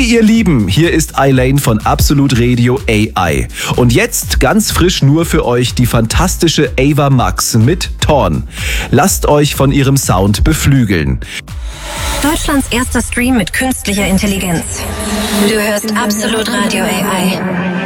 Hey ihr Lieben, hier ist Elaine von Absolut Radio AI. Und jetzt ganz frisch nur für euch die fantastische Ava Max mit Torn. Lasst euch von ihrem Sound beflügeln. Deutschlands erster Stream mit künstlicher Intelligenz. Du hörst Absolut Radio AI.